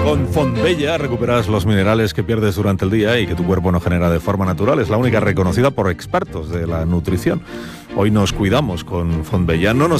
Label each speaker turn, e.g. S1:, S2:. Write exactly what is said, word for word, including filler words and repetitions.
S1: Con Fontbella recuperas los minerales que pierdes durante el día y que tu cuerpo no genera de forma natural. Es la única reconocida por expertos de la nutrición. Hoy nos cuidamos con Fontbella. No nos